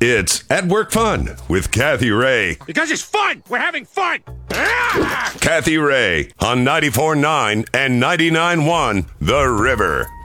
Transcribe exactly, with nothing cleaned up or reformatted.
It's At Work Fun with Kathy Ray. Because it's fun! We're having fun! Kathy Ray on ninety-four point nine and ninety-nine point one The River.